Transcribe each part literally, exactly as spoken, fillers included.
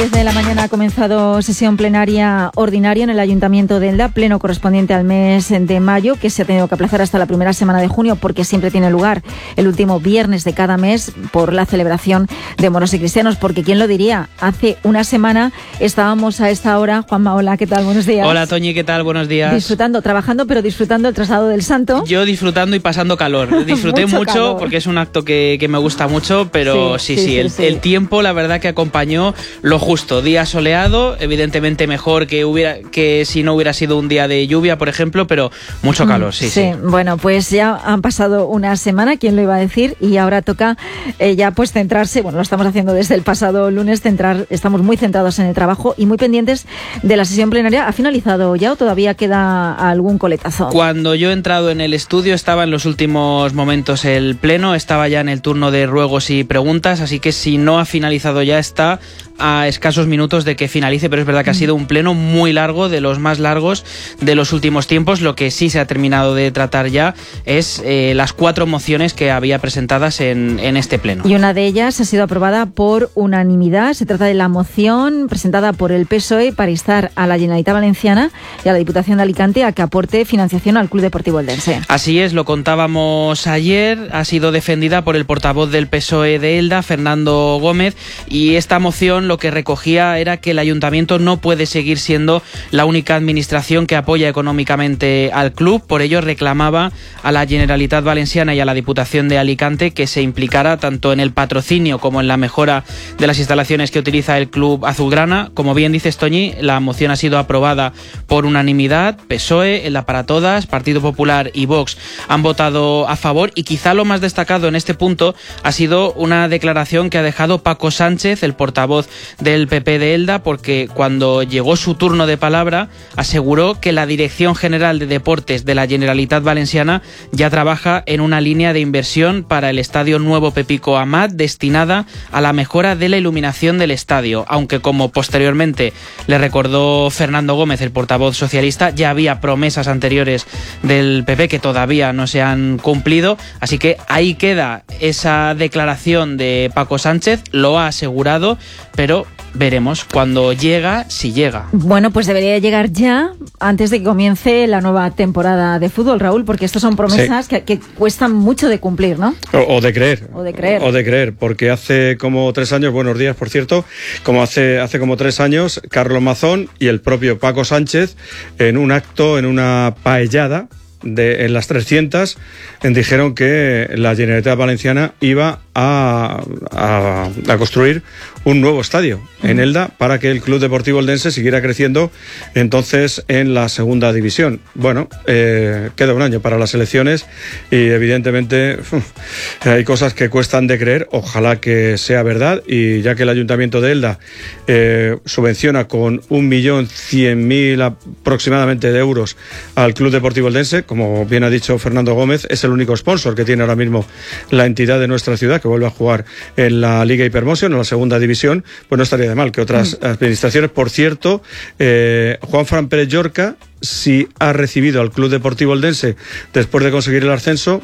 Desde de la mañana ha comenzado sesión plenaria ordinaria en el Ayuntamiento de Elda, pleno correspondiente al mes de mayo, que se ha tenido que aplazar hasta la primera semana de junio porque siempre tiene lugar el último viernes de cada mes por la celebración de moros y cristianos, porque quién lo diría, hace una semana estábamos a esta hora. Juanma, hola, ¿qué tal? Buenos días. Hola, Toñi, ¿qué tal? Buenos días. Disfrutando, trabajando, pero disfrutando el traslado del Santo. Yo disfrutando y pasando calor. Disfruté mucho, mucho calor. Porque es un acto que, que me gusta mucho, pero sí, sí, sí, sí, el, sí. el tiempo, la verdad que acompañó lo justo. Día soleado, evidentemente mejor que hubiera que si no hubiera sido un día de lluvia, por ejemplo, pero mucho calor, sí, sí. Sí, bueno, pues ya han pasado una semana, ¿quién lo iba a decir? Y ahora toca eh, ya pues centrarse, bueno, lo estamos haciendo desde el pasado lunes, centrar, estamos muy centrados en el trabajo y muy pendientes de la sesión plenaria. ¿Ha finalizado ya o todavía queda algún coletazo? Cuando yo he entrado en el estudio estaba en los últimos momentos el pleno, estaba ya en el turno de ruegos y preguntas, así que si no ha finalizado ya está a escasos minutos de que finalice, pero es verdad que ha sido un pleno muy largo, de los más largos de los últimos tiempos. Lo que sí se ha terminado de tratar ya es eh, las cuatro mociones que había presentadas en, en este pleno. Y una de ellas ha sido aprobada por unanimidad. Se trata de la moción presentada por el P S O E para instar a la Generalitat Valenciana y a la Diputación de Alicante a que aporte financiación al Club Deportivo Eldense. Así es, lo contábamos ayer, ha sido defendida por el portavoz del P S O E de Elda, Fernando Gómez, y esta moción lo que recogía era que el ayuntamiento no puede seguir siendo la única administración que apoya económicamente al club. Por ello reclamaba a la Generalitat Valenciana y a la Diputación de Alicante que se implicara tanto en el patrocinio como en la mejora de las instalaciones que utiliza el club azulgrana. Como bien dices, Toñi, la moción ha sido aprobada por unanimidad. P S O E, Elda para Todas, Partido Popular y Vox han votado a favor, y quizá lo más destacado en este punto ha sido una declaración que ha dejado Paco Sánchez, el portavoz del P P de Elda, porque cuando llegó su turno de palabra aseguró que la Dirección General de Deportes de la Generalitat Valenciana ya trabaja en una línea de inversión para el Estadio Nuevo Pepico Amat destinada a la mejora de la iluminación del estadio, aunque como posteriormente le recordó Fernando Gómez, el portavoz socialista, ya había promesas anteriores del P P que todavía no se han cumplido, así que ahí queda esa declaración de Paco Sánchez, lo ha asegurado, pero veremos cuando llega, si llega. Bueno, pues debería llegar ya, antes de que comience la nueva temporada de fútbol, Raúl, porque estas son promesas sí. que, que cuestan mucho de cumplir, ¿no? O, o de creer. O de creer. O de creer, porque hace como tres años, buenos días, por cierto, como hace, hace como tres años, Carlos Mazón y el propio Paco Sánchez, en un acto, en una paellada, De, en las trescientas, en, dijeron que la Generalitat Valenciana iba a, a, a construir un nuevo estadio en Elda para que el Club Deportivo Eldense siguiera creciendo entonces en la segunda división. Bueno, eh, queda un año para las elecciones y evidentemente uf, hay cosas que cuestan de creer. Ojalá que sea verdad, y ya que el Ayuntamiento de Elda eh, subvenciona con un millón cien mil aproximadamente de euros al Club Deportivo Eldense, como bien ha dicho Fernando Gómez, es el único sponsor que tiene ahora mismo la entidad de nuestra ciudad, que vuelve a jugar en la Liga Hypermotion, en la segunda división, pues no estaría de mal que otras mm. administraciones. Por cierto, eh, Juan Fran Pérez Llorca, si ha recibido al Club Deportivo Eldense después de conseguir el ascenso,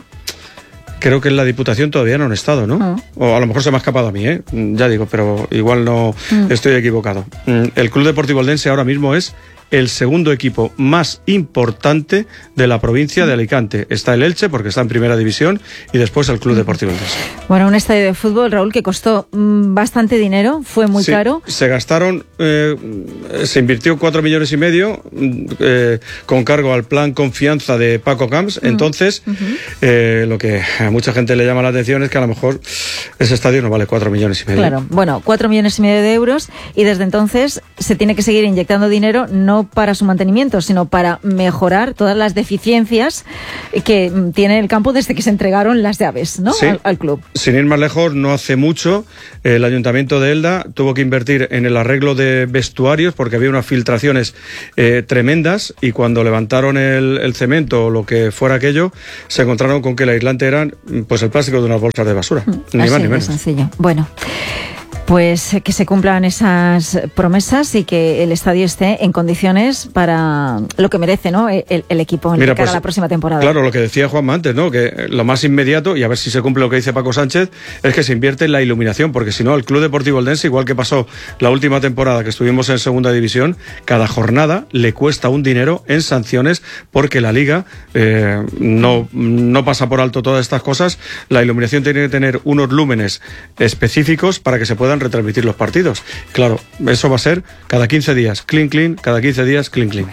creo que en la Diputación todavía no han estado, ¿no? Oh. O a lo mejor se me ha escapado a mí, ¿eh? Ya digo, pero igual no mm. estoy equivocado. El Club Deportivo Eldense ahora mismo es el segundo equipo más importante de la provincia de Alicante. Está el Elche, porque está en primera división, y después el Club Deportivo Eldense. Bueno, un estadio de fútbol, Raúl, que costó mmm, bastante dinero, fue muy sí, caro. Se gastaron, eh, se invirtió cuatro millones y medio eh, con cargo al plan Confianza de Paco Camps. Mm. Entonces, uh-huh. eh, lo que a mucha gente le llama la atención es que a lo mejor ese estadio no vale cuatro millones y medio. Claro, bueno, cuatro millones y medio de euros, y desde entonces se tiene que seguir inyectando dinero, no para su mantenimiento, sino para mejorar todas las deficiencias que tiene el campo desde que se entregaron las llaves, ¿no? Sí. al, al club. Sin ir más lejos, no hace mucho el Ayuntamiento de Elda tuvo que invertir en el arreglo de vestuarios porque había unas filtraciones eh, tremendas, y cuando levantaron el, el cemento o lo que fuera aquello, se encontraron con que el aislante eran pues el plástico de unas bolsas de basura. Mm, ni así más ni menos. Sencillo. Bueno. Pues que se cumplan esas promesas y que el estadio esté en condiciones para lo que merece, ¿no? el, el equipo en Mira, cara pues, a la próxima temporada. Claro, lo que decía Juanma antes, ¿no? Que lo más inmediato, y a ver si se cumple lo que dice Paco Sánchez, es que se invierte en la iluminación, porque si no, el Club Deportivo Eldense, igual que pasó la última temporada que estuvimos en segunda división, cada jornada le cuesta un dinero en sanciones porque la Liga eh, no, no pasa por alto todas estas cosas. La iluminación tiene que tener unos lúmenes específicos para que se puedan retransmitir los partidos. Claro, eso va a ser cada quince días, clean, clean, cada quince días, clean, clean.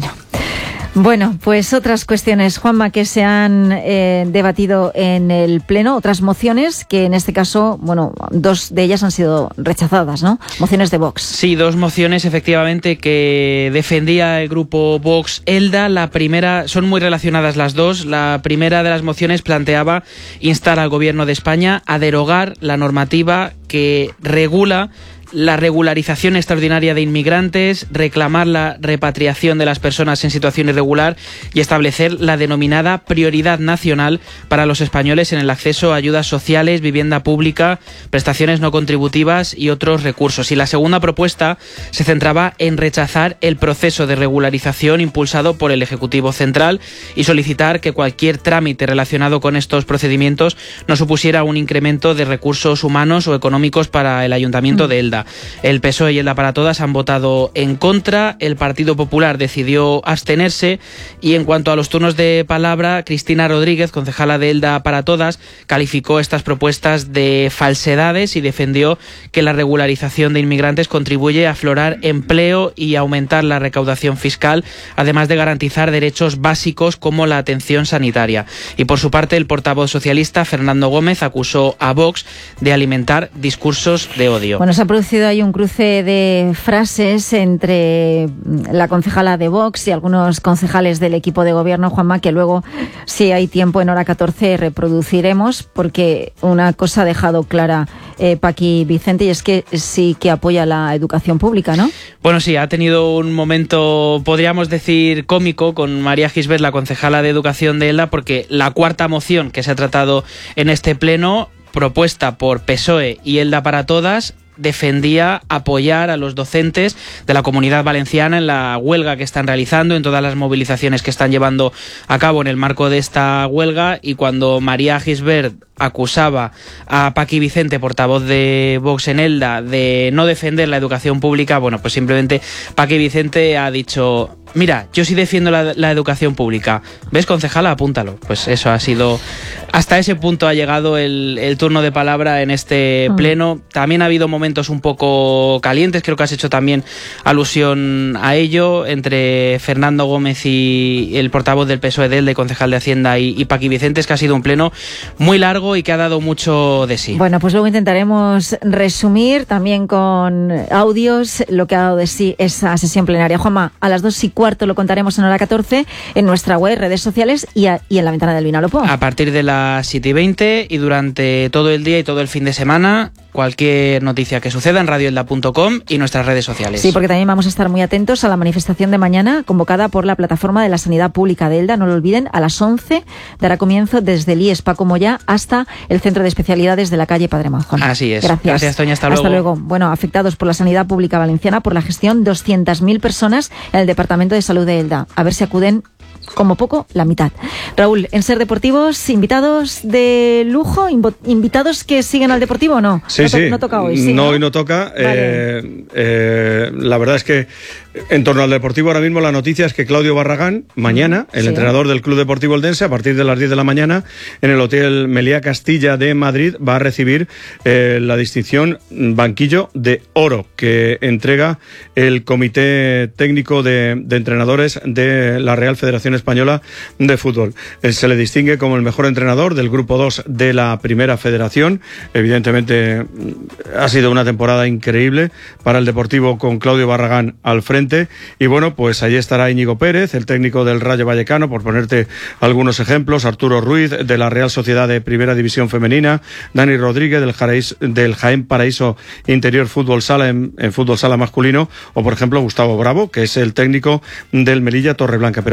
Bueno, pues otras cuestiones, Juanma, que se han eh, debatido en el Pleno, otras mociones que en este caso, bueno, dos de ellas han sido rechazadas, ¿no? Mociones de Vox. Sí, dos mociones efectivamente que defendía el grupo Vox Elda. La primera, son muy relacionadas las dos. La primera de las mociones planteaba instar al Gobierno de España a derogar la normativa que regula la regularización extraordinaria de inmigrantes, reclamar la repatriación de las personas en situación irregular y establecer la denominada prioridad nacional para los españoles en el acceso a ayudas sociales, vivienda pública, prestaciones no contributivas y otros recursos. Y la segunda propuesta se centraba en rechazar el proceso de regularización impulsado por el Ejecutivo Central y solicitar que cualquier trámite relacionado con estos procedimientos no supusiera un incremento de recursos humanos o económicos para el Ayuntamiento de Elda. El P S O E y Elda para Todas han votado en contra, el Partido Popular decidió abstenerse y en cuanto a los turnos de palabra, Cristina Rodríguez, concejala de Elda para Todas, calificó estas propuestas de falsedades y defendió que la regularización de inmigrantes contribuye a aflorar empleo y aumentar la recaudación fiscal, además de garantizar derechos básicos como la atención sanitaria. Y por su parte, el portavoz socialista, Fernando Gómez, acusó a Vox de alimentar discursos de odio. Bueno, se ha producido ahí un cruce de frases entre la concejala de Vox y algunos concejales del equipo de gobierno, Juanma, que luego, si hay tiempo en hora catorce, reproduciremos, porque una cosa ha dejado clara eh, Paqui Vicente, y es que sí que apoya la educación pública, ¿no? Bueno, sí, ha tenido un momento, podríamos decir, cómico con María Gisbert, la concejala de Educación de Elda, porque la cuarta moción que se ha tratado en este pleno, propuesta por P S O E y Elda para Todas, defendía apoyar a los docentes de la Comunidad Valenciana en la huelga que están realizando, en todas las movilizaciones que están llevando a cabo en el marco de esta huelga. Y cuando María Gisbert acusaba a Paqui Vicente, portavoz de Vox en Elda, de no defender la educación pública, bueno, pues simplemente Paqui Vicente ha dicho: mira, yo sí defiendo la, la educación pública. ¿Ves, concejala? Apúntalo. Pues eso ha sido... Hasta ese punto ha llegado el, el turno de palabra en este pleno. También ha habido momentos un poco calientes, creo que has hecho también alusión a ello, entre Fernando Gómez y el portavoz del P S O E de Elda y concejal de Hacienda y, y Paqui Vicente, es que ha sido un pleno muy largo y que ha dado mucho de sí. Bueno, pues luego intentaremos resumir también con audios lo que ha dado de sí esa sesión plenaria. Juanma, a las dos y cuarto lo contaremos en hora catorce en nuestra web, redes sociales y, a, y en la ventana del Vinalopó. A partir de las siete y veinte y durante todo el día y todo el fin de semana, cualquier noticia que suceda en radio elda punto com y nuestras redes sociales. Sí, porque también vamos a estar muy atentos a la manifestación de mañana convocada por la Plataforma de la Sanidad Pública de Elda. No lo olviden, a las once dará comienzo desde el I E S Paco Moyá hasta el Centro de Especialidades de la calle Padre Manjón. Así es. Gracias. Gracias, Toña. Hasta luego. Hasta luego. Bueno, afectados por la sanidad pública valenciana por la gestión doscientas mil personas en el Departamento de Salud de Elda. A ver si acuden como poco la mitad. Raúl, en Ser Deportivos, invitados de lujo, invo- invitados que siguen al Deportivo o no? Sí, no, to- sí. no toca hoy. Sí, no, ¿no? hoy no toca. Vale. Eh, eh, la verdad es que en torno al Deportivo ahora mismo la noticia es que Claudio Barragán, mañana, el sí. entrenador del Club Deportivo Eldense, a partir de las diez de la mañana, en el Hotel Meliá Castilla de Madrid, va a recibir eh, la distinción Banquillo de Oro, que entrega el Comité Técnico de, de Entrenadores de la Real Federación Española de Fútbol. Eh, se le distingue como el mejor entrenador del Grupo dos de la Primera Federación. Evidentemente ha sido una temporada increíble para el Deportivo con Claudio Barragán al frente. Y bueno, pues allí estará Íñigo Pérez, el técnico del Rayo Vallecano, por ponerte algunos ejemplos, Arturo Ruiz de la Real Sociedad de Primera División Femenina, Dani Rodríguez del, Jaraíz, del Jaén Paraíso Interior Fútbol Sala en, en Fútbol Sala masculino, o por ejemplo Gustavo Bravo, que es el técnico del Melilla Torreblanca. Pero bueno, eh,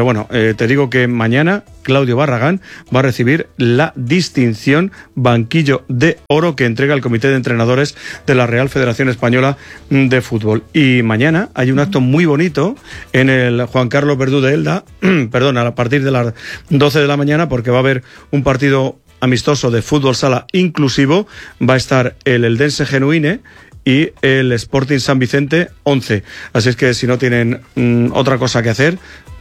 porque te digo que mañana Claudio Barragán va a recibir la distinción Banquillo de Oro que entrega el Comité de Entrenadores de la Real Federación Española de Fútbol. Y mañana hay un acto muy bonito en el Juan Carlos Verdú de Elda, perdón, a partir de las doce de la mañana, porque va a haber un partido amistoso de fútbol sala inclusivo. Va a estar el Eldense Genuine y el Sporting San Vicente once. Así es que si no tienen mmm, otra cosa que hacer,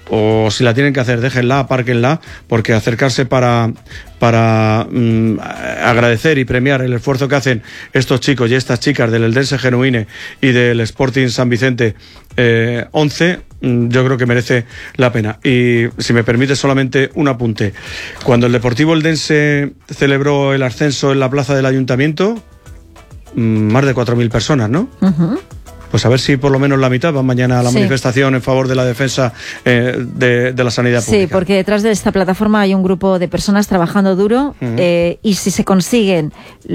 o si la tienen que hacer, déjenla, apárquenla, porque acercarse para, para mmm, agradecer y premiar el esfuerzo que hacen estos chicos y estas chicas del Eldense Genuine y del Sporting San Vicente eh, once, mmm, yo creo que merece la pena. Y si me permite solamente un apunte. Cuando el Deportivo Eldense celebró el ascenso en la plaza del Ayuntamiento, mmm, más de cuatro mil personas, ¿no? Uh-huh. Pues a ver si por lo menos la mitad van mañana a la sí. manifestación en favor de la defensa eh, de, de la sanidad pública. Sí, porque detrás de esta plataforma hay un grupo de personas trabajando duro uh-huh. eh, y si se consiguen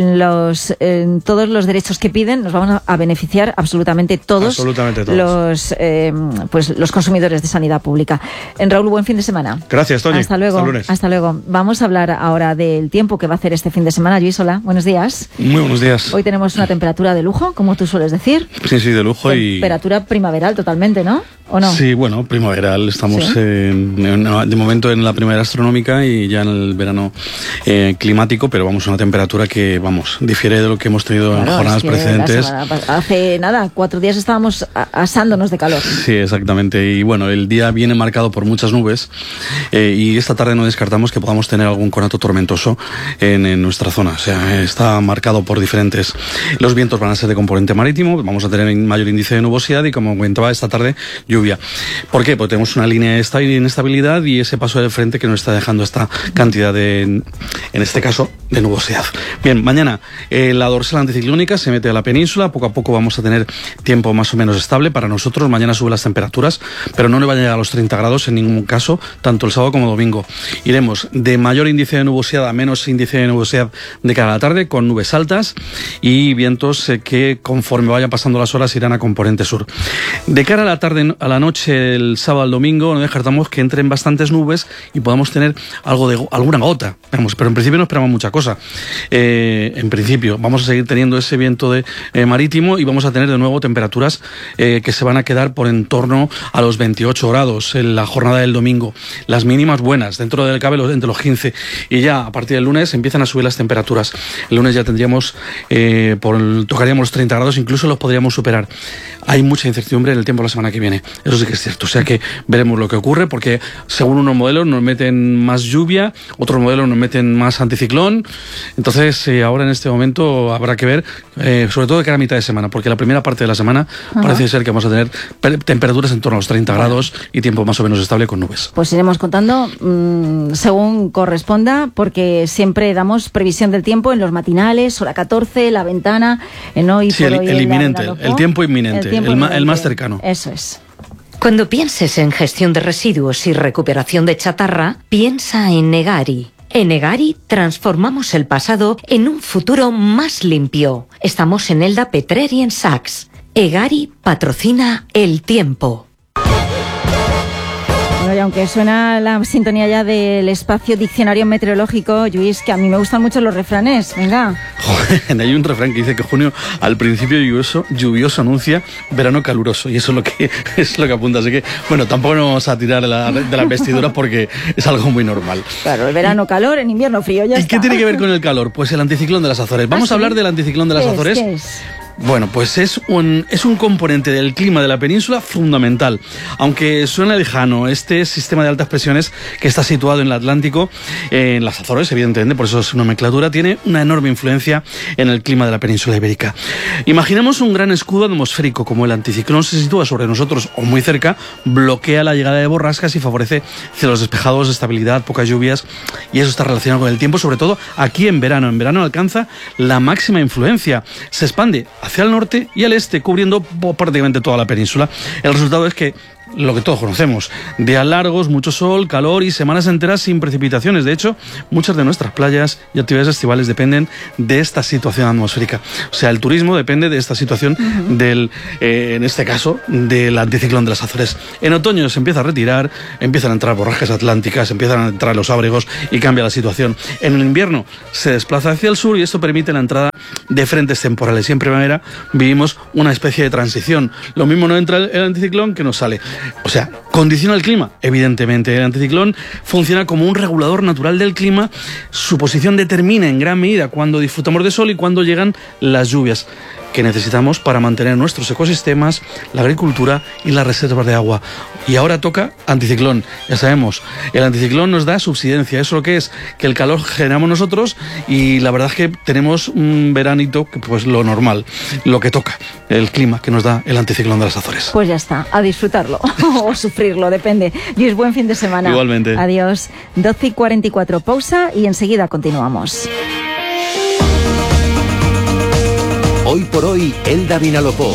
los eh, todos los derechos que piden, nos vamos a beneficiar absolutamente todos, absolutamente todos. los eh, pues los consumidores de sanidad pública. En Raúl, buen fin de semana. Gracias, Toñi. Hasta luego. Hasta lunes. Hasta luego. Vamos a hablar ahora del tiempo que va a hacer este fin de semana. Luis, hola, buenos días. Muy buenos días. Hoy tenemos una temperatura de lujo, como tú sueles decir. Sí, sí, de lujo y... Temperatura primaveral totalmente, ¿no? ¿O no? Sí, bueno, primaveral. Estamos ¿Sí? eh, de momento en la primavera astronómica y ya en el verano eh, climático, pero vamos a una temperatura que, vamos, difiere de lo que hemos tenido claro, en jornadas es que precedentes. Semana, hace nada, cuatro días estábamos asándonos de calor. Sí, exactamente. Y bueno, el día viene marcado por muchas nubes eh, y esta tarde no descartamos que podamos tener algún conato tormentoso en, en nuestra zona. O sea, está marcado por diferentes... Los vientos van a ser de componente marítimo, vamos a tener mayor índice de nubosidad y, como comentaba, esta tarde lluvia. ¿Por qué? Porque tenemos una línea de inestabilidad y ese paso del frente que nos está dejando esta cantidad de, en este caso, de nubosidad. Bien, mañana eh, la dorsal anticiclónica se mete a la península, poco a poco vamos a tener tiempo más o menos estable para nosotros, mañana suben las temperaturas, pero no le van a llegar a los treinta grados en ningún caso, tanto el sábado como el domingo. Iremos de mayor índice de nubosidad a menos índice de nubosidad de cara a la tarde, con nubes altas y vientos eh, que conforme vayan pasando las horas irán a componente sur. De cara a la tarde, a la noche, el sábado al domingo, no descartamos que entren bastantes nubes y podamos tener algo de alguna gota, vamos, pero en principio no esperamos mucha cosa. Eh, en principio vamos a seguir teniendo ese viento de, eh, marítimo y vamos a tener de nuevo temperaturas eh, que se van a quedar por en torno a los veintiocho grados en la jornada del domingo. Las mínimas buenas, dentro del cabe entre los quince, y ya a partir del lunes empiezan a subir las temperaturas. El lunes ya tendríamos, eh, por el, tocaríamos los treinta grados, incluso los podríamos superar. Hay mucha incertidumbre en el tiempo la semana que viene, eso sí que es cierto, o sea que veremos lo que ocurre, porque según unos modelos nos meten más lluvia, otros modelos nos meten más anticiclón, entonces eh, ahora en este momento habrá que ver, eh, sobre todo de cara a mitad de semana, porque la primera parte de la semana uh-huh. parece ser que vamos a tener temperaturas en torno a los treinta uh-huh. grados y tiempo más o menos estable con nubes. Pues iremos contando mmm, según corresponda, porque siempre damos previsión del tiempo en los matinales, hora catorce, la ventana, en hoy sí, por el, hoy el inminente, el, el tiempo inminente, el, tiempo el, ma, el más cercano. Eso es. Cuando pienses en gestión de residuos y recuperación de chatarra, piensa en Egari. En Egari transformamos el pasado en un futuro más limpio. Estamos en Elda, Petrer y en Saks. Egari patrocina el tiempo. Bueno, y aunque suena la sintonía ya del espacio diccionario meteorológico, Luis, que a mí me gustan mucho los refranes, venga. Joder, hay un refrán que dice que junio al principio lluvioso, lluvioso anuncia verano caluroso, y eso es lo que es lo que apunta, así que bueno, tampoco nos vamos a tirar de, la, de las vestiduras porque es algo muy normal. Claro, el verano calor, en invierno frío, ya ¿Y está. qué tiene que ver con el calor? Pues el anticiclón de las Azores. Vamos ¿Ah, a sí? hablar del anticiclón de las ¿Qué Azores. Es, ¿qué es? Bueno, pues es un, es un componente del clima de la península fundamental. Aunque suena lejano, este sistema de altas presiones que está situado en el Atlántico, eh, en las Azores, evidentemente, por eso es una nomenclatura, tiene una enorme influencia en el clima de la península ibérica. Imaginemos un gran escudo atmosférico, como el anticiclón se sitúa sobre nosotros o muy cerca, bloquea la llegada de borrascas y favorece cielos despejados, estabilidad, pocas lluvias, y eso está relacionado con el tiempo, sobre todo aquí en verano. En verano alcanza la máxima influencia, se expande hacia el norte y al este, cubriendo prácticamente toda la península. El resultado es que lo que todos conocemos, días largos, mucho sol, calor y semanas enteras sin precipitaciones. De hecho, muchas de nuestras playas y actividades estivales dependen de esta situación atmosférica. O sea, el turismo depende de esta situación uh-huh. del, eh, en este caso, del anticiclón de las Azores. En otoño se empieza a retirar, empiezan a entrar borrajes atlánticas, empiezan a entrar los ábregos y cambia la situación. En el invierno se desplaza hacia el sur y esto permite la entrada de frentes temporales. Y en primavera vivimos una especie de transición. Lo mismo no entra el, el anticiclón que nos sale. O sea, ¿condiciona el clima? Evidentemente. El anticiclón funciona como un regulador natural del clima. Su posición determina en gran medida cuándo disfrutamos de sol y cuándo llegan las lluvias que necesitamos para mantener nuestros ecosistemas, la agricultura y las reservas de agua. Y ahora toca anticiclón. Ya sabemos, el anticiclón nos da subsidencia. Eso lo que es que el calor generamos nosotros y la verdad es que tenemos un veranito, pues lo normal, lo que toca, el clima que nos da el anticiclón de las Azores. Pues ya está, a disfrutarlo o sufrirlo, depende. Y es buen fin de semana. Igualmente. Adiós. doce y cuarenta y cuatro, pausa y enseguida continuamos. Hoy por hoy, Elda Vinalopó.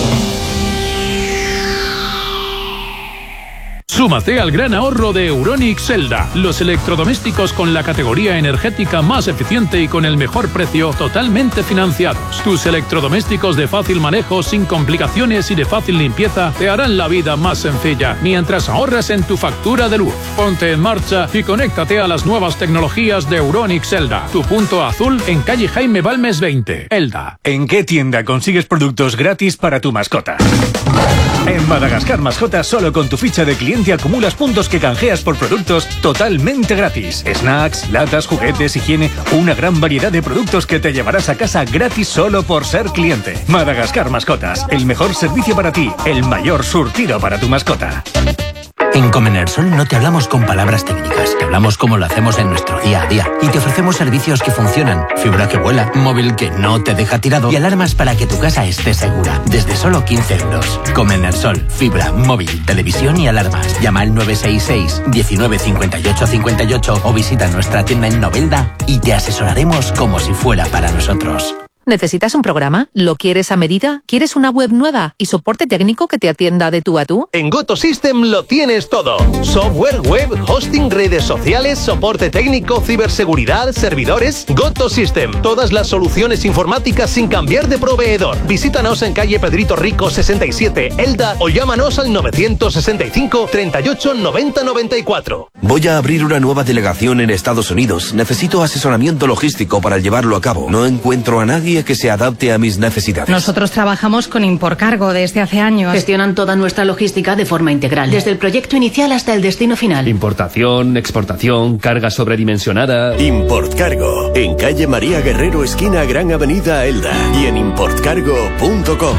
Súmate al gran ahorro de Euronics Elda, los electrodomésticos con la categoría energética más eficiente y con el mejor precio, totalmente financiados. Tus electrodomésticos de fácil manejo, sin complicaciones y de fácil limpieza te harán la vida más sencilla, mientras ahorras en tu factura de luz. Ponte en marcha y conéctate a las nuevas tecnologías de Euronics Elda. Tu punto azul en calle Jaime Balmes veinte. Elda. ¿En qué tienda consigues productos gratis para tu mascota? En Madagascar Mascotas, solo con tu ficha de cliente acumulas puntos que canjeas por productos totalmente gratis. Snacks, latas, juguetes, higiene, una gran variedad de productos que te llevarás a casa gratis solo por ser cliente. Madagascar Mascotas, el mejor servicio para ti, el mayor surtido para tu mascota. En Comenersol no te hablamos con palabras técnicas, te hablamos como lo hacemos en nuestro día a día y te ofrecemos servicios que funcionan, fibra que vuela, móvil que no te deja tirado y alarmas para que tu casa esté segura, desde solo quince euros. Comenersol, fibra, móvil, televisión y alarmas. Llama al nueve seis seis, diecinueve cincuenta y ocho cincuenta y ocho o visita nuestra tienda en Novelda y te asesoraremos como si fuera para nosotros. ¿Necesitas un programa? ¿Lo quieres a medida? ¿Quieres una web nueva y soporte técnico que te atienda de tú a tú? En GoToSystem lo tienes todo. Software, web, hosting, redes sociales, soporte técnico, ciberseguridad, servidores. GoToSystem. Todas las soluciones informáticas sin cambiar de proveedor. Visítanos en calle Pedrito Rico sesenta y siete, Elda, o llámanos al novecientos sesenta y cinco, treinta y ocho, noventa, noventa y cuatro. Voy a abrir una nueva delegación en Estados Unidos. Necesito asesoramiento logístico para llevarlo a cabo. No encuentro a nadie que se adapte a mis necesidades. Nosotros trabajamos con Imporcargo desde hace años. Gestionan toda nuestra logística de forma integral, desde el proyecto inicial hasta el destino final. Importación, exportación, carga sobredimensionada. Importcargo, en calle María Guerrero, esquina Gran Avenida Elda, y en importcargo punto com.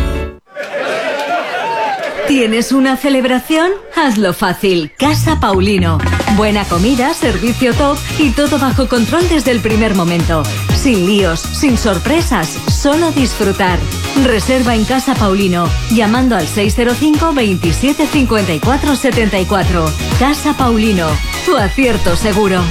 ¿Tienes una celebración? Hazlo fácil. Casa Paulino. Buena comida, servicio top y todo bajo control desde el primer momento. Sin líos, sin sorpresas, solo disfrutar. Reserva en Casa Paulino, llamando al seis cero cinco, veintisiete, cincuenta y cuatro, setenta y cuatro. Casa Paulino, tu acierto seguro.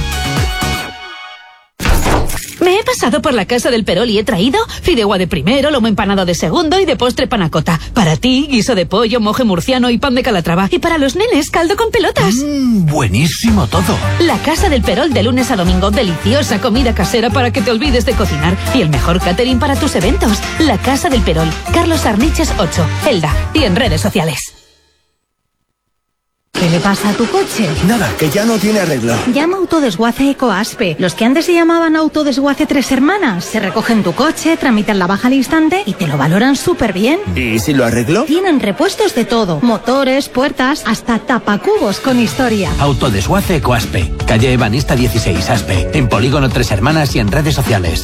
Me he pasado por la casa del Perol y he traído fideuá de primero, lomo empanado de segundo y de postre panacota. Para ti, guiso de pollo, moje murciano y pan de Calatrava. Y para los nenes, caldo con pelotas. Mmm, buenísimo todo. La casa del Perol de lunes a domingo. Deliciosa comida casera para que te olvides de cocinar. Y el mejor catering para tus eventos. La casa del Perol. Carlos Arniches ocho, Elda. Y en redes sociales. ¿Qué le pasa a tu coche? Nada, que ya no tiene arreglo. Llama Autodesguace Ecoaspe. Los que antes se llamaban Autodesguace Tres Hermanas. Se recogen tu coche, tramitan la baja al instante y te lo valoran súper bien. ¿Y si lo arreglo? Tienen repuestos de todo. Motores, puertas, hasta tapacubos con historia. Autodesguace Ecoaspe. Calle Ebanista dieciséis, Aspe. En Polígono Tres Hermanas y en redes sociales.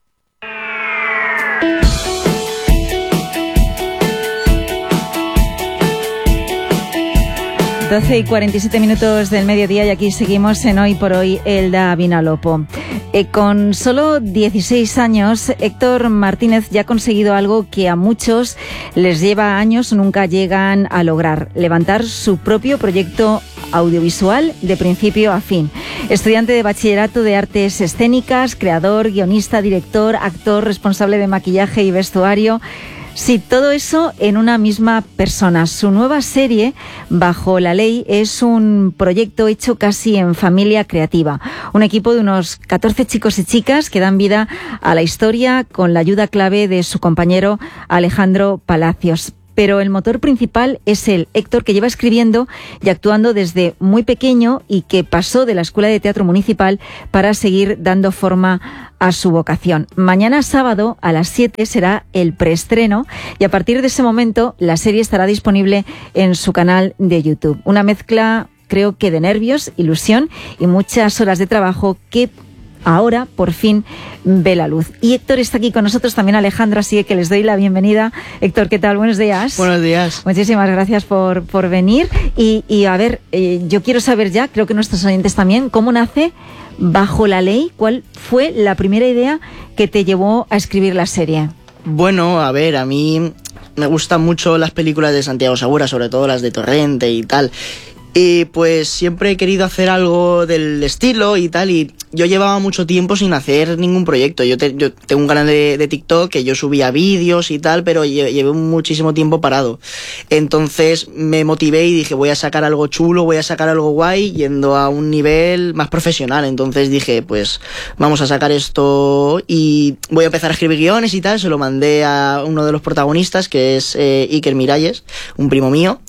doce y cuarenta y siete minutos del mediodía y aquí seguimos en Hoy por Hoy, Elda Vinalopó. Eh, con solo dieciséis años, Héctor Martínez ya ha conseguido algo que a muchos les lleva años o nunca llegan a lograr: levantar su propio proyecto audiovisual de principio a fin. Estudiante de bachillerato de artes escénicas, creador, guionista, director, actor, responsable de maquillaje y vestuario. Sí, todo eso en una misma persona. Su nueva serie, Bajo la Ley, es un proyecto hecho casi en familia creativa. Un equipo de unos catorce chicos y chicas que dan vida a la historia con la ayuda clave de su compañero Alejandro Palacios. Pero el motor principal es él, Héctor, que lleva escribiendo y actuando desde muy pequeño y que pasó de la Escuela de Teatro Municipal para seguir dando forma a su vocación. Mañana sábado a las siete será el preestreno y a partir de ese momento la serie estará disponible en su canal de YouTube. Una mezcla, creo que de nervios, ilusión y muchas horas de trabajo que ahora, por fin, ve la luz. Y Héctor está aquí con nosotros, también Alejandro, así que les doy la bienvenida. Héctor, ¿qué tal? Buenos días. Buenos días. Muchísimas gracias por, por venir. Y, y a ver, eh, yo quiero saber ya, creo que nuestros oyentes también, ¿cómo nace Bajo la Ley? ¿Cuál fue la primera idea que te llevó a escribir la serie? Bueno, a ver, a mí me gustan mucho las películas de Santiago Segura, sobre todo las de Torrente y tal. Y pues siempre he querido hacer algo del estilo y tal, y yo llevaba mucho tiempo sin hacer ningún proyecto. Yo, te, yo tengo un canal de, de TikTok que yo subía vídeos y tal, pero lle, llevé muchísimo tiempo parado. Entonces me motivé y dije, voy a sacar algo chulo, voy a sacar algo guay, yendo a un nivel más profesional. Entonces dije, pues vamos a sacar esto y voy a empezar a escribir guiones y tal. Se lo mandé a uno de los protagonistas, que es eh, Iker Miralles, un primo mío.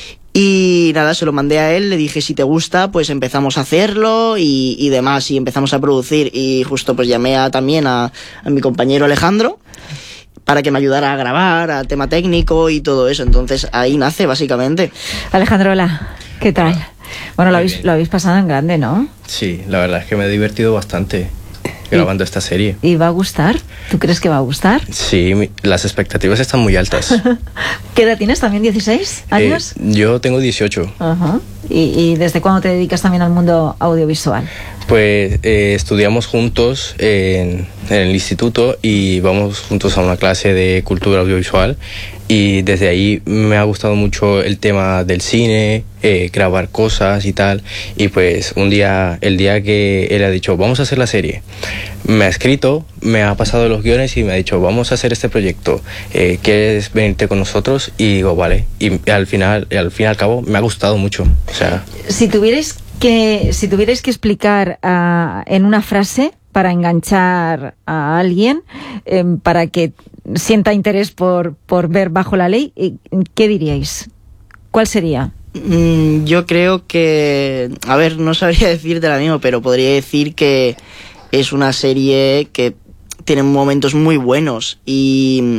Y nada, se lo mandé a él, le dije, si te gusta, pues empezamos a hacerlo y, y demás, y empezamos a producir. Y justo pues llamé a, también a, a mi compañero Alejandro para que me ayudara a grabar, a tema técnico y todo eso. Entonces ahí nace, básicamente. Alejandro, hola, ¿qué tal? Bueno, lo habéis, lo habéis pasado en grande, ¿no? Sí, la verdad es que me he divertido bastante grabando esta serie. ¿Y va a gustar? ¿Tú crees que va a gustar? Sí, mi, las expectativas están muy altas. ¿Qué edad tienes también? ¿dieciséis años? Eh, yo tengo dieciocho. Uh-huh. ¿Y, ¿Y desde cuándo te dedicas también al mundo audiovisual? Pues eh, estudiamos juntos en, en el instituto y vamos juntos a una clase de cultura audiovisual, y desde ahí me ha gustado mucho el tema del cine, eh, grabar cosas y tal. Y pues un día, el día que él ha dicho, vamos a hacer la serie, me ha escrito, me ha pasado los guiones y me ha dicho, vamos a hacer este proyecto, eh, ¿quieres venirte con nosotros? Y digo, vale. Y al final, al fin y al cabo, me ha gustado mucho. O sea, si tuvierais que, si tuvierais que explicar uh, en una frase para enganchar a alguien, eh, para que sienta interés por, por ver Bajo la Ley, ¿qué diríais? ¿Cuál sería? Mm, yo creo que, a ver, no sabría decirte la misma, pero podría decir que es una serie que tiene momentos muy buenos y,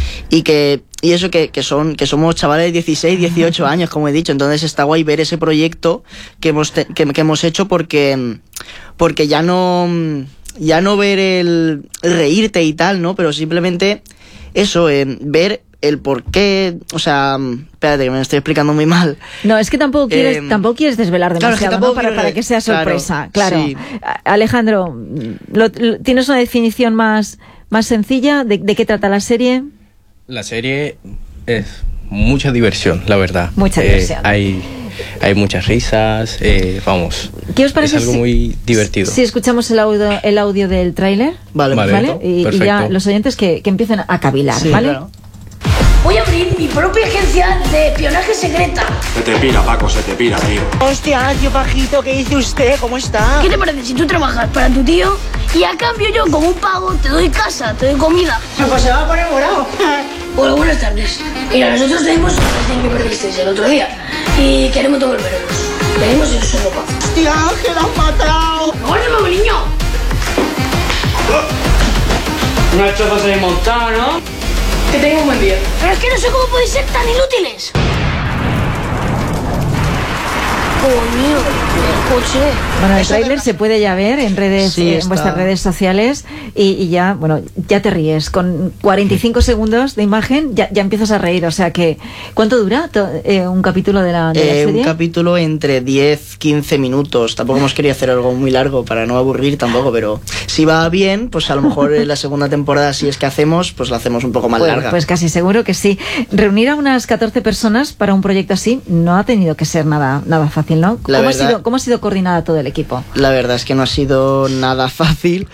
y que y eso que, que son que somos chavales de dieciséis, dieciocho años, como he dicho. Entonces está guay ver ese proyecto que hemos te, que, que hemos hecho porque porque ya no ya no ver el reírte y tal, ¿no? Pero simplemente eso, eh, ver el por qué, o sea, espérate que me estoy explicando muy mal. No, es que tampoco quieres, eh, tampoco quieres desvelar demasiado, claro, es que ¿no? Para, para que sea sorpresa, claro. claro. Sí. Alejandro, ¿lo, lo, ¿tienes una definición más, más sencilla de, de qué trata la serie? La serie es mucha diversión, la verdad. Mucha eh, diversión. Hay, hay muchas risas, eh, vamos. ¿Qué os parece? Es algo si, muy divertido. Si escuchamos el audio, el audio del tráiler, vale, ¿vale? ¿vale? Y, y ya los oyentes que, que empiecen a cavilar, sí, ¿vale? Claro. Voy a abrir mi propia agencia de espionaje secreta. Se te pira, Paco, se te pira, tío. Hostia, tío Pajito, ¿qué dice usted? ¿Cómo está? ¿Qué te parece si tú trabajas para tu tío y a cambio yo, como un pago, te doy casa, te doy comida? Pues se va a poner morado. Hola, buenas tardes. Mira, nosotros tenemos el que perdisteis el otro día y queremos devolveros. Queremos ir solo paz. Hostia, que lo han matado. ¡Órale, niño! Unas chozas ahí montadas, ¿no? Que tenga un buen día. Pero es que no sé cómo podéis ser tan inútiles. Coño, el coche. Bueno, el tráiler se puede ya ver en redes, sí, en vuestras redes sociales y, y ya, bueno, ya te ríes. Con cuarenta y cinco segundos de imagen ya, ya empiezas a reír. O sea que, ¿cuánto dura to, eh, un capítulo de la, de eh, la serie? Un capítulo entre diez, quince minutos. Tampoco hemos querido hacer algo muy largo para no aburrir tampoco, pero si va bien, pues a lo mejor en la segunda temporada, si es que hacemos, pues la hacemos un poco más pues, larga. Pues casi seguro que sí. Reunir a unas catorce personas para un proyecto así no ha tenido que ser nada, nada fácil, ¿no? ¿Cómo, verdad, ha sido, ¿Cómo ha sido coordinada todo el equipo? La verdad es que no ha sido nada fácil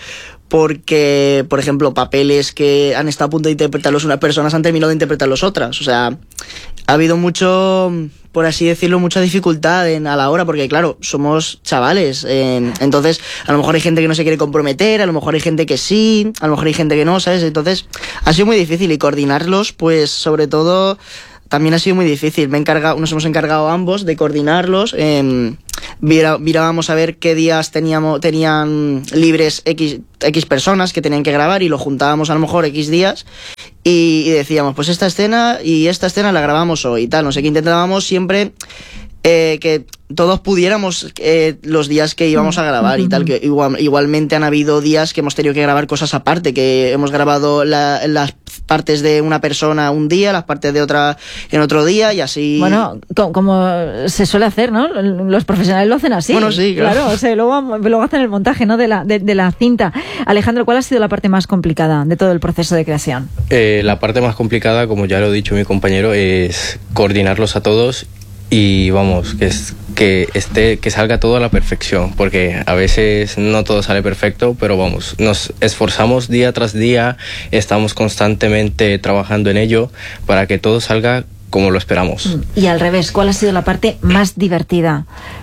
porque, por ejemplo, papeles que han estado a punto de interpretarlos unas personas han terminado de interpretarlos otras. O sea, ha habido mucho, por así decirlo, mucha dificultad en, a la hora, porque claro, somos chavales. Eh, entonces, a lo mejor hay gente que no se quiere comprometer, a lo mejor hay gente que sí, a lo mejor hay gente que no, ¿sabes? Entonces, ha sido muy difícil y coordinarlos, pues, sobre todo, también ha sido muy difícil. Me he encargado, nos hemos encargado ambos de coordinarlos. Eh, Mira, mirábamos a ver qué días teníamos, tenían libres X, X personas que tenían que grabar y lo juntábamos a lo mejor X días y, y decíamos, pues esta escena y esta escena la grabamos hoy y tal, no sé qué, intentábamos siempre eh, que todos pudiéramos eh, los días que íbamos a grabar y tal, que igual, igualmente han habido días que hemos tenido que grabar cosas aparte, que hemos grabado la, las partes de una persona un día, las partes de otra en otro día y así. Bueno, como, como se suele hacer, ¿no? Los profesionales lo hacen así. Bueno, sí, claro. Claro, o sea, luego, luego hacen el montaje, ¿no? De la, de, de la cinta. Alejandro, ¿cuál ha sido la parte más complicada de todo el proceso de creación? Eh, la parte más complicada, como ya lo ha dicho mi compañero, es coordinarlos a todos y vamos, que es, que esté, que salga todo a la perfección, porque a veces no todo sale perfecto, pero vamos, nos esforzamos día tras día, estamos constantemente trabajando en ello para que todo salga como lo esperamos. Y al revés, ¿cuál ha sido la parte más divertida?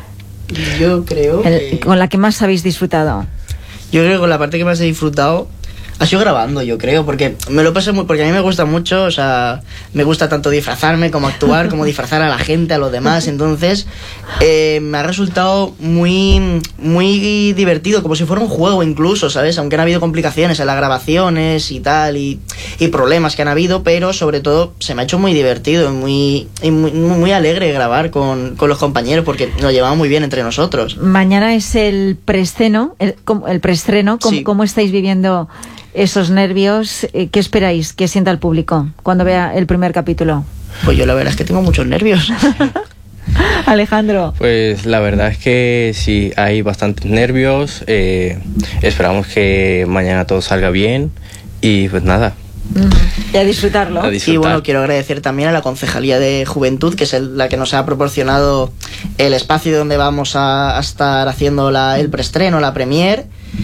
Yo creo El, que... con la que más habéis disfrutado. Yo creo que con la parte que más he disfrutado ha sido grabando, yo creo, porque me lo pasé muy, porque a mí me gusta mucho, o sea, me gusta tanto disfrazarme como actuar, como disfrazar a la gente, a los demás, entonces eh, me ha resultado muy, muy divertido, como si fuera un juego incluso, ¿sabes? Aunque han habido complicaciones en las grabaciones y tal, y, y problemas que han habido, pero sobre todo se me ha hecho muy divertido y muy, y muy, muy alegre grabar con, con los compañeros, porque nos llevamos muy bien entre nosotros. Mañana es el preestreno, el, el preestreno, ¿cómo, sí. ¿cómo estáis viviendo esos nervios? ¿Qué esperáis que sienta el público cuando vea el primer capítulo? Pues yo la verdad es que tengo muchos nervios. Alejandro. Pues la verdad es que sí, hay bastantes nervios. Eh, esperamos que mañana todo salga bien y pues nada. Y a disfrutarlo. A disfrutar. Y bueno, quiero agradecer también a la Concejalía de Juventud, que es el, la que nos ha proporcionado el espacio donde vamos a, a estar haciendo la, el preestreno, la premier.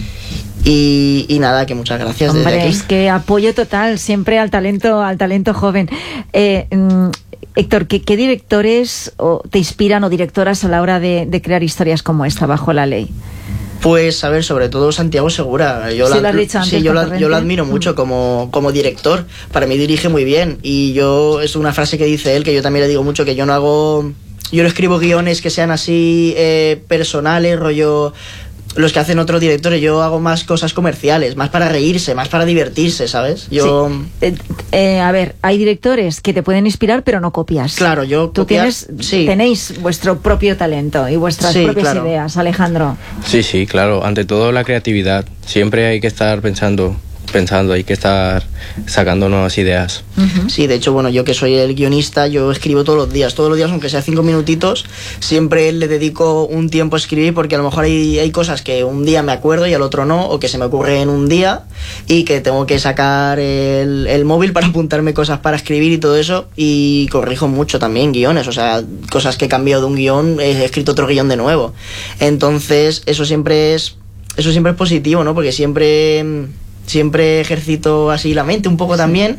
Y, y nada, que muchas gracias. Hombre, desde aquí. es que apoyo total siempre al talento, al talento joven. Eh, mm, Héctor, ¿qué, ¿qué directores o, te inspiran o directoras a la hora de, de crear historias como esta, Bajo la Ley? Pues, a ver, sobre todo Santiago Segura. Yo Sí, la, lo has dicho antes, sí, yo, la, Torrente. yo lo admiro mucho como, como director. Para mí dirige muy bien. Y yo, es una frase que dice él, que yo también le digo mucho, que yo no hago... Yo no escribo guiones que sean así eh, personales, rollo... Los que hacen otros directores, yo hago más cosas comerciales, más para reírse, más para divertirse, ¿sabes? Yo... Sí. Eh, eh, a ver, hay directores que te pueden inspirar, pero no copias. Claro, yo... Tú copiar, tienes, sí. tenéis vuestro propio talento y vuestras Sí, propias claro. ideas, Alejandro. Sí, sí, claro. Ante todo la creatividad. Siempre hay que estar pensando, pensando, hay que estar sacando nuevas ideas. Uh-huh. Sí, de hecho, bueno, yo que soy el guionista, yo escribo todos los días, todos los días, aunque sea cinco minutitos, siempre le dedico un tiempo a escribir, porque a lo mejor hay, hay cosas que un día me acuerdo y al otro no, o que se me ocurre en un día y que tengo que sacar el, el móvil para apuntarme cosas para escribir y todo eso, y corrijo mucho también guiones, o sea, cosas que he cambiado de un guión, he escrito otro guión de nuevo. Entonces, eso siempre es, eso siempre es positivo, ¿no? Porque siempre... Siempre ejercito así la mente un poco también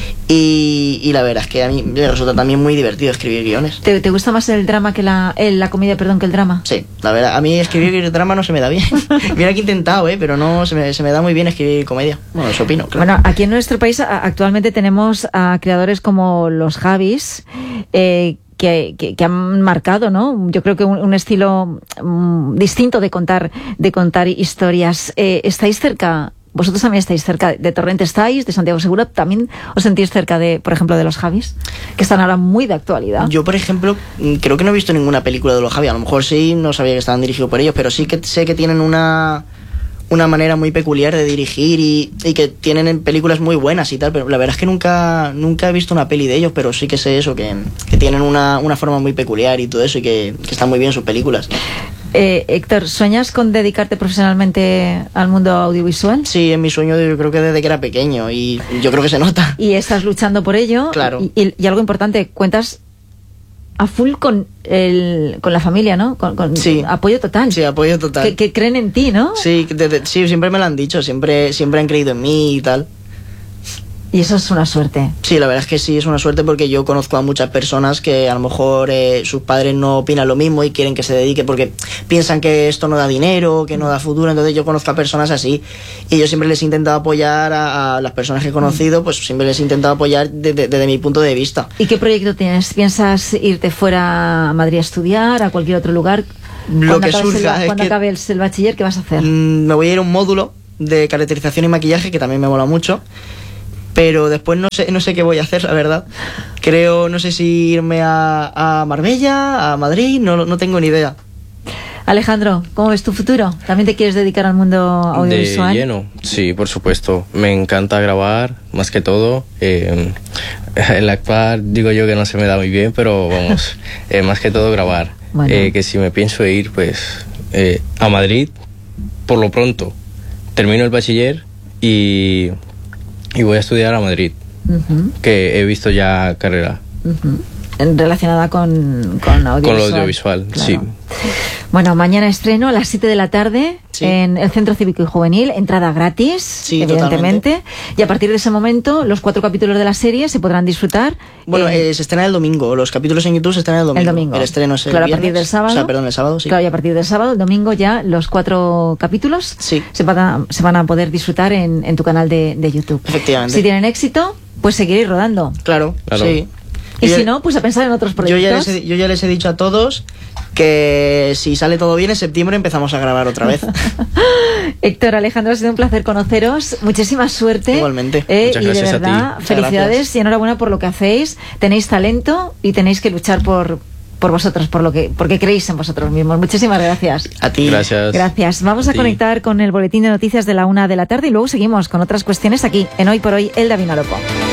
y, y la verdad es que a mí me resulta también muy divertido escribir guiones. ¿Te, te gusta más el drama que la, el, la comedia, perdón, que el drama? Sí, la verdad, a mí escribir drama no se me da bien. Mira que he intentado, ¿eh? Pero no se me, se me da muy bien escribir comedia. Bueno, eso opino, claro. Bueno, aquí en nuestro país a, actualmente tenemos a creadores como los Javis, eh, Que, que, que han marcado, ¿no? Yo creo que un, un estilo um, distinto de contar, de contar historias. Eh, ¿Estáis cerca? Vosotros también estáis cerca de Torrente, estáis, de Santiago Segura, también os sentís cerca de, por ejemplo, de los Javis, que están ahora muy de actualidad. Yo, por ejemplo, creo que no he visto ninguna película de los Javis. A lo mejor sí, no sabía que estaban dirigidos por ellos, pero sí que sé que tienen una una manera muy peculiar de dirigir y, y que tienen películas muy buenas y tal, pero la verdad es que nunca nunca he visto una peli de ellos, pero sí que sé eso, que, que tienen una, una forma muy peculiar y todo eso, y que, que están muy bien sus películas. Eh, Héctor, ¿sueñas con dedicarte profesionalmente al mundo audiovisual? Sí, es mi sueño, yo creo que desde que era pequeño, y yo creo que se nota. Y estás luchando por ello. Claro. Y, y, y algo importante, cuentas a full con el, con la familia, ¿no? Con, con sí. apoyo total. Sí, apoyo total. Que, que creen en ti, ¿no? Sí, desde, sí, siempre me lo han dicho, siempre, siempre han creído en mí y tal. Y eso es una suerte. Sí, la verdad es que sí, es una suerte porque yo conozco a muchas personas que a lo mejor eh, sus padres no opinan lo mismo y quieren que se dedique porque piensan que esto no da dinero, que no da futuro. Entonces yo conozco a personas así y yo siempre les he intentado apoyar a, a las personas que he conocido, pues siempre les he intentado apoyar desde, desde mi punto de vista. ¿Y qué proyecto tienes? ¿Piensas irte fuera a Madrid a estudiar, a cualquier otro lugar? Lo que surja. El, cuando acabes el bachiller, ¿qué vas a hacer? Mmm, me voy a ir a un módulo de caracterización y maquillaje que también me mola mucho. Pero después no sé no sé qué voy a hacer, la verdad. Creo, no sé si irme a, a Marbella, a Madrid, no, no tengo ni idea. Alejandro, ¿cómo ves tu futuro? ¿También te quieres dedicar al mundo audiovisual? De lleno, sí, por supuesto. Me encanta grabar, más que todo. Eh, el actuar, digo yo que no se me da muy bien, pero vamos, eh, más que todo grabar. Bueno. Eh, que si me pienso ir, pues, eh, a Madrid, por lo pronto. Termino el bachiller y... Y voy a estudiar a Madrid, uh-huh. que he visto ya carrera. Uh-huh. Relacionada con, con audiovisual. Con lo audiovisual, claro. Sí. Bueno, mañana estreno a las siete de la tarde sí. en el Centro Cívico y Juvenil, entrada gratis, sí, evidentemente. Totalmente. Y a partir de ese momento, los cuatro capítulos de la serie se podrán disfrutar. Bueno, eh, eh, se estrena el domingo, los capítulos en YouTube se estrenan el domingo. El domingo. El estreno es el claro, viernes. a partir del sábado. O sea, perdón, el sábado, sí. Claro, y a partir del sábado, el domingo ya los cuatro capítulos sí. se, van a, se van a poder disfrutar en, en tu canal de, de YouTube. Efectivamente. Si tienen éxito, pues seguiréis rodando. Claro, claro. Sí. Y yo si no, pues a pensar en otros proyectos. Yo ya, les he, yo ya les he dicho a todos que si sale todo bien en septiembre empezamos a grabar otra vez. Héctor, Alejandro, ha sido un placer conoceros. Muchísima suerte. Igualmente. Eh, Muchas y gracias de verdad, a ti. felicidades Gracias. Y enhorabuena por lo que hacéis. Tenéis talento y tenéis que luchar por, por vosotros, por lo que, porque creéis en vosotros mismos. Muchísimas gracias. A ti. Gracias. Gracias. Vamos a, a conectar con el boletín de noticias de la una de la tarde y luego seguimos con otras cuestiones aquí en Hoy por Hoy, Elda Vinalopó.